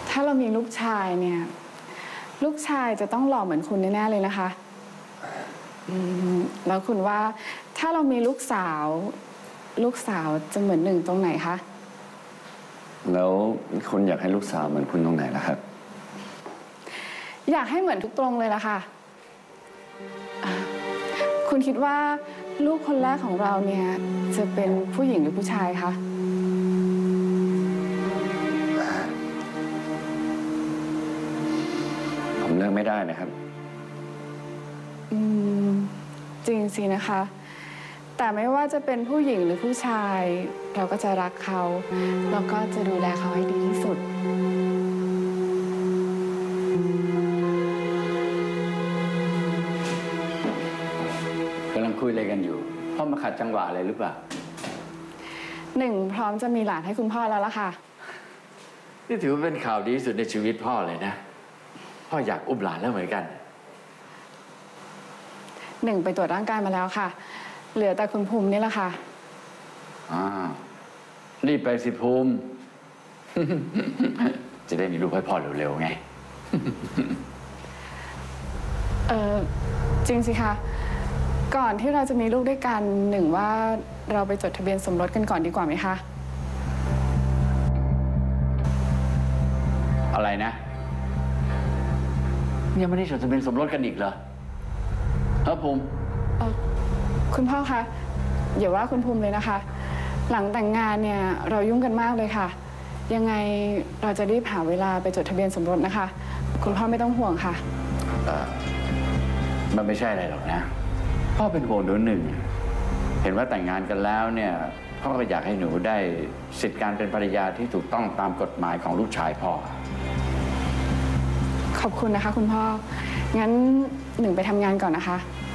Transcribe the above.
ถ้าเรามีลูกชายเนี่ยลูกชายจะต้องหล่อเหมือนคุณแน่ๆเลยนะคะแล้วคุณว่าถ้าเรามีลูกสาวจะเหมือนหนึ่งตรงไหนคะแล้วคุณอยากให้ลูกสาวเหมือนคุณตรงไหนล่ะครับอยากให้เหมือนทุกตรงเลยล่ะค่ะคุณคิดว่าลูกคนแรกของเราเนี่ยจะเป็นผู้หญิงหรือผู้ชายคะผมเลือกไม่ได้นะครับจริงสินะคะแต่ไม่ว่าจะเป็นผู้หญิงหรือผู้ชายเราก็จะรักเขาแล้วก็จะดูแลเขาให้ดีที่สุดกำลังคุยอะไรกันอยู่พ่อมาขัดจังหวะอะไรหรือเปล่าหนึ่งพร้อมจะมีหลานให้คุณพ่อแล้วล่ะค่ะนี่ถือว่าเป็นข่าวดีที่สุดในชีวิตพ่อเลยนะพ่ออยากอุ้มหลานแล้วเหมือนกันหนึ่งไปตรวจร่างกายมาแล้วค่ะเหลือแต่คุณภูมินี่แหละค่ะรีบไปสิภูมิ จะได้มีลูกให้พ่อเร็วๆไงจริงสิคะก่อนที่เราจะมีลูกด้วยกันหนึ่งว่าเราไปจดทะเบียนสมรสกันก่อนดีกว่าไหมคะอะไรนะยังไม่ได้จดทะเบียนสมรสกันอีกเหรอภูมิคุณพ่อคะอย่าว่าคุณภูมิเลยนะคะหลังแต่งงานเนี่ยเรายุ่งกันมากเลยค่ะยังไงเราจะรีบหาเวลาไปจดทะเบียนสมรสนะคะคุณพ่อไม่ต้องห่วงค่ะมันไม่ใช่อะไรหรอกนะพ่อเป็นห่วงหนูหนึ่งเห็นว่าแต่งงานกันแล้วเนี่ยพ่อก็อยากให้หนูได้สิทธิการเป็นภรรยาที่ถูกต้องตามกฎหมายของลูกชายพ่อขอบคุณนะคะคุณพ่องั้นหนึ่งไปทำงานก่อนนะคะ